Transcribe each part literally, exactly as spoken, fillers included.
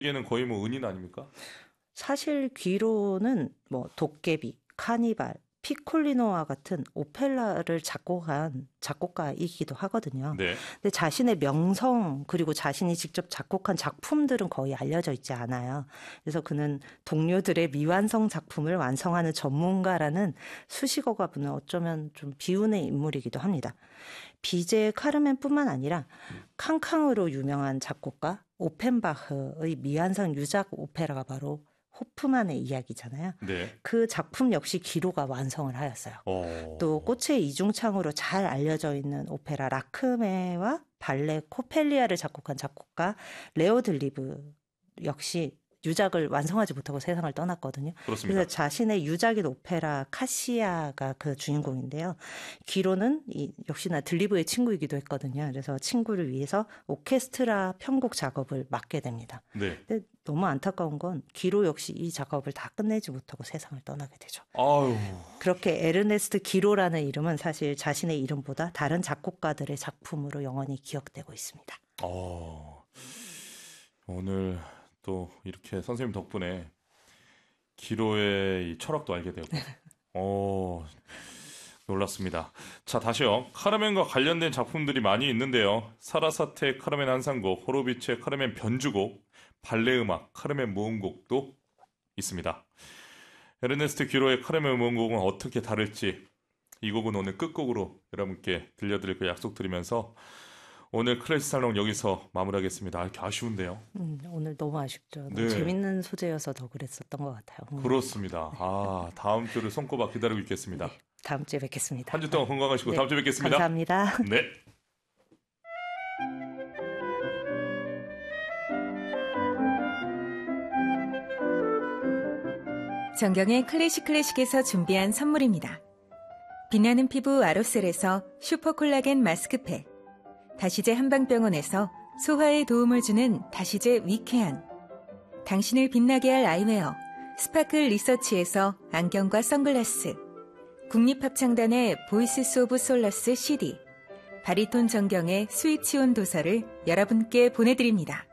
얘는 거의 뭐 은인 아닙니까? 사실 귀로는 뭐 도깨비, 카니발, 피콜리노와 같은 오페라를 작곡한 작곡가이기도 하거든요. 네. 근데 자신의 명성 그리고 자신이 직접 작곡한 작품들은 거의 알려져 있지 않아요. 그래서 그는 동료들의 미완성 작품을 완성하는 전문가라는 수식어가 붙는 어쩌면 좀 비운의 인물이기도 합니다. 비제 카르멘뿐만 아니라 캉캉으로 유명한 작곡가 오펜바흐의 미완성 유작 오페라가 바로 호프만의 이야기잖아요. 네. 그 작품 역시 기로가 완성을 하였어요. 또 어. 꽃의 이중창으로 잘 알려져 있는 오페라 라크메와 발레 코펠리아를 작곡한 작곡가 레오 들리브 역시 유작을 완성하지 못하고 세상을 떠났거든요. 그래서 그렇습니다. 자신의 유작인 오페라 카시아가 그 주인공인데요. 기로는 이, 역시나 들리브의 친구이기도 했거든요. 그래서 친구를 위해서 오케스트라 편곡 작업을 맡게 됩니다. 네. 근데 너무 안타까운 건 기로 역시 이 작업을 다 끝내지 못하고 세상을 떠나게 되죠. 아유. 그렇게 에르네스트 기로라는 이름은 사실 자신의 이름보다 다른 작곡가들의 작품으로 영원히 기억되고 있습니다. 어. 오늘 또 이렇게 선생님 덕분에 기로의 이 철학도 알게 되고, 어, 놀랐습니다. 자, 다시요. 카르멘과 관련된 작품들이 많이 있는데요. 사라사테의 카르멘 한상곡, 호로비츠의 카르멘 변주곡, 발레 음악, 카르멘 모음곡도 있습니다. 에르네스트 기로의 카르멘 모음곡은 어떻게 다를지 이 곡은 오늘 끝곡으로 여러분께 들려드릴 거 약속드리면서 오늘 클래식 살롱 여기서 마무리하겠습니다. 아, 이렇게 아쉬운데요. 음, 오늘 너무 아쉽죠. 너무 네. 재밌는 소재여서 더 그랬었던 것 같아요. 음. 그렇습니다. 아, 다음 주를 손꼽아 기다리고 있겠습니다. 네, 다음 주에 뵙겠습니다. 한 주 동안 건강하시고 네, 다음 주에 뵙겠습니다. 감사합니다. 네. 정경의 클래식 클래식에서 준비한 선물입니다. 빛나는 피부 아로셀에서 슈퍼콜라겐 마스크팩, 다시제 한방병원에서 소화에 도움을 주는 다시제 위쾌한, 당신을 빛나게 할 아이웨어 스파클 리서치에서 안경과 선글라스, 국립합창단의 보이스 오브 솔러스 씨디, 바리톤 정경의 스위치온 도서를 여러분께 보내드립니다.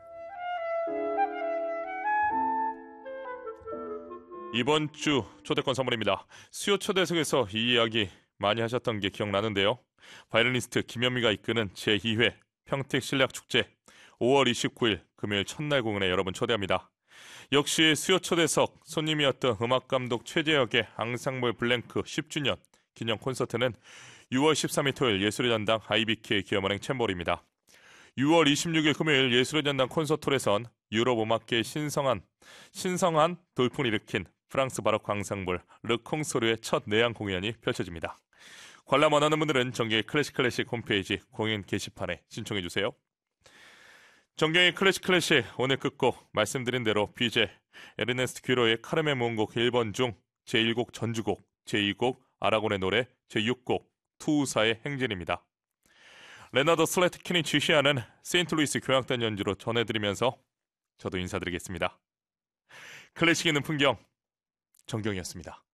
이번 주 초대권 선물입니다. 수요 초대석에서 이 이야기 많이 하셨던 게 기억나는데요. 바이올리니스트 김현미가 이끄는 제이 회 평택 실력축제 오월 이십구일 금요일 첫날 공연에 여러분 초대합니다. 역시 수요 초대석 손님이었던 음악감독 최재혁의 앙상블 블랭크 십 주년 기념 콘서트는 유월 십삼일 토요일 예술의 전당 아이비케이 기업은행 챔버홀입니다. 유월 이십육일 금요일 예술의 전당 콘서트홀에선 유럽 음악계의 신성한 신성한 돌풍을 일으킨 프랑스 바로크 앙상블 르콩소르의 첫 내한 공연이 펼쳐집니다. 관람 원하는 분들은 정경의 클래식 클래식 홈페이지 공연 게시판에 신청해주세요. 정경의 클래식 클래식 오늘 끝곡 말씀드린 대로 비제 에르네스트 귀로의 카르멘 모음곡 일 번 중 제일 곡 전주곡, 제이 곡 아라곤의 노래, 제육 곡 투우사의 행진입니다. 레나더 슬래트킨이 지시하는 세인트루이스 교향단 연주로 전해드리면서 저도 인사드리겠습니다. 클래식 있는 풍경 정경이었습니다.